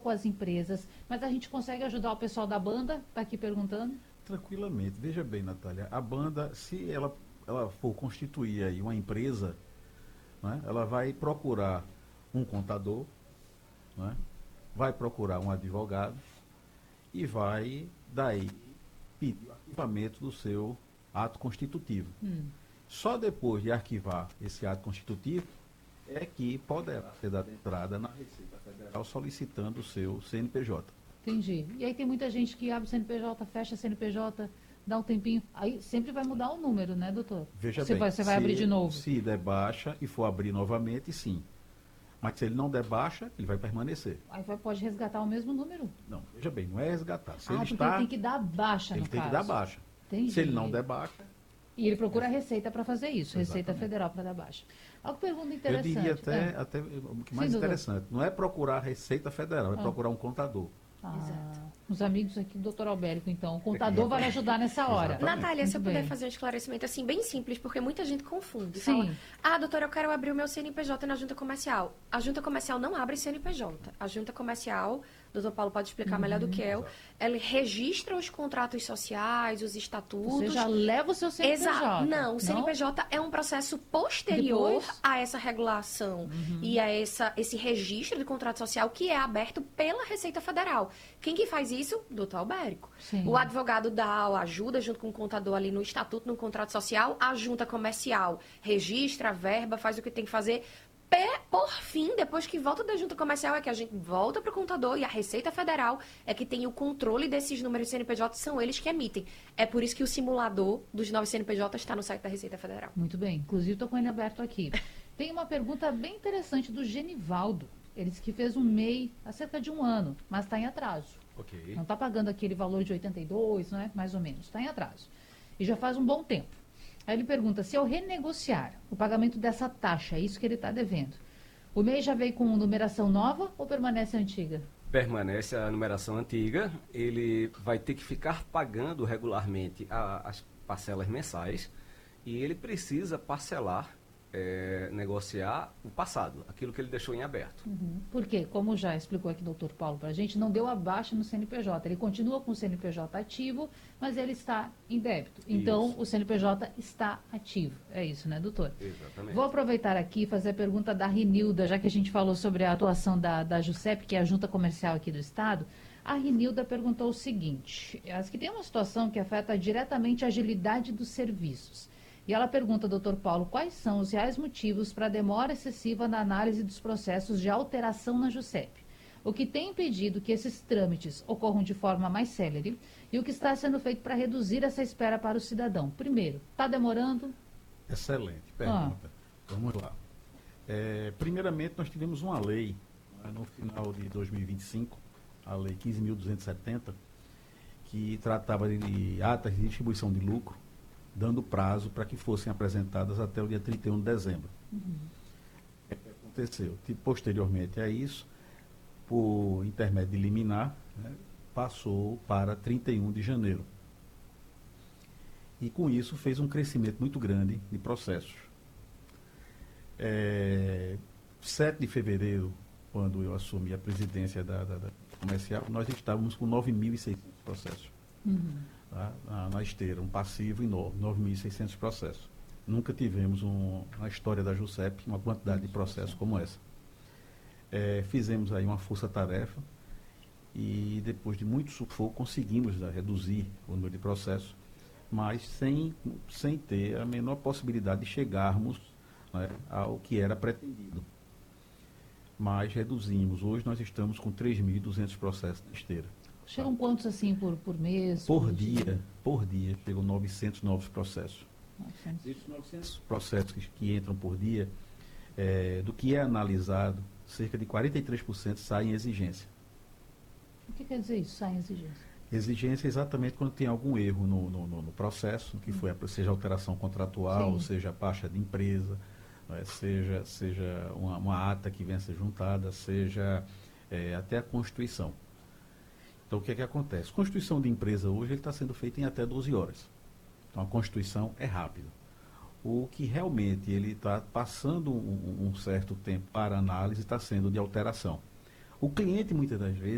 com as empresas, mas a gente consegue ajudar o pessoal da banda? Está aqui perguntando. Tranquilamente. Veja bem, Natália, a banda, se ela for constituir aí uma empresa, né, ela vai procurar um contador, né, vai procurar um advogado e vai, daí, pedir o arquivamento do seu ato constitutivo. Só depois de arquivar esse ato constitutivo é que poderá ser dada entrada na Receita Federal solicitando o seu CNPJ. Entendi. E aí tem muita gente que abre o CNPJ, fecha CNPJ, dá um tempinho, aí sempre vai mudar o número, né, doutor? Veja Você bem, vai, você vai abrir de novo. se der baixa e for abrir novamente, sim. Mas se ele não der baixa, ele vai permanecer. Aí pode resgatar o mesmo número. Não, veja bem, não é resgatar. Se ele Porque está, ele tem que dar baixa, ele no tem caso. que dar baixa. Entendi. Se ele não der baixa, E ele procura a Receita para fazer isso, Receita Exatamente. Federal para dar baixa. Olha que pergunta eu interessante. diria até o que mais Sim, doutor. interessante, não é procurar a Receita Federal, é procurar um contador. Os amigos aqui do doutor Albérico, então. O contador vai ajudar nessa hora. Exatamente. Natália, se eu Muito puder bem. fazer um esclarecimento assim, bem simples, porque muita gente confunde. Sim. Fala, doutora, eu quero abrir o meu CNPJ na junta comercial. A junta comercial não abre CNPJ. A junta comercial, o doutor Paulo pode explicar melhor do que eu, ela registra os contratos sociais, os estatutos. Você já leva o seu CNPJ. Exato. Não, o CNPJ é um processo posterior Depois? a essa regulação e a esse registro de contrato social que é aberto pela Receita Federal. Quem que faz isso? Doutor Albérico. Sim. O advogado dá a ajuda junto com o contador ali no estatuto, no contrato social, a junta comercial registra a verba, faz o que tem que fazer. Por fim, depois que volta da junta comercial, é que a gente volta para o contador e a Receita Federal é que tem o controle desses números de CNPJ, são eles que emitem. É por isso que o simulador dos novos CNPJ está no site da Receita Federal. Muito bem. Inclusive, estou com ele aberto aqui. Tem uma pergunta bem interessante do Genivaldo. Ele disse que fez um MEI há cerca de um ano, mas está em atraso. Ok. Não está pagando aquele valor de 82, não é? Mais ou menos. Está em atraso. E já faz um bom tempo. Aí ele pergunta, se eu renegociar o pagamento dessa taxa, é isso que ele está devendo, o MEI já veio com numeração nova ou permanece antiga? Permanece a numeração antiga, ele vai ter que ficar pagando regularmente as parcelas mensais e ele precisa parcelar, negociar o passado, aquilo que ele deixou em aberto. Por quê? Como já explicou aqui o doutor Paulo para a gente, não deu a baixa no CNPJ. Ele continua com o CNPJ ativo, mas ele está em débito. Então, Isso. o CNPJ está ativo. É isso, né, doutor? Exatamente. Vou aproveitar aqui e fazer a pergunta da Rinilda, já que a gente falou sobre a atuação da JUSEP, que é a Junta Comercial aqui do Estado. A Rinilda perguntou o seguinte, que tem uma situação que afeta diretamente a agilidade dos serviços. E ela pergunta, doutor Paulo, quais são os reais motivos para a demora excessiva na análise dos processos de alteração na JUSEP? O que tem impedido que esses trâmites ocorram de forma mais célere e o que está sendo feito para reduzir essa espera para o cidadão? Primeiro, está demorando? Excelente pergunta. Vamos lá. Primeiramente, nós tivemos uma lei, né, no final de 2025, a Lei 15.270, que tratava de atas de distribuição de lucro, dando prazo para que fossem apresentadas até o dia 31 de dezembro. O que aconteceu? Posteriormente a isso, por intermédio de liminar, né, passou para 31 de janeiro. E com isso fez um crescimento muito grande de processos. 7 de fevereiro, quando eu assumi a presidência da comercial, nós estávamos com 9.600 processos. Tá? Na esteira, um passivo enorme, 9.600 processos. Nunca tivemos, na história da JUSEP, uma quantidade de processos como essa. Fizemos aí uma força-tarefa e, depois de muito sufoco, conseguimos reduzir o número de processos, mas sem ter a menor possibilidade de chegarmos, né, ao que era pretendido. Mas reduzimos. Hoje nós estamos com 3.200 processos na esteira. Chegam quantos assim por mês? Por dia, chegam 900 novos processos. 900. Esses 900 processos que entram por dia, do que é analisado, cerca de 43% saem em exigência. O que quer dizer isso, sai em exigência? Exigência é exatamente quando tem algum erro no processo, que foi, seja alteração contratual, Sim. seja baixa de empresa, seja uma ata que venha a ser juntada, seja até a constituição. Então, o que é que acontece? Constituição de empresa hoje está sendo feita em até 12 horas. Então, a constituição é rápida. O que realmente ele está passando um certo tempo para análise está sendo de alteração. O cliente, muitas das vezes,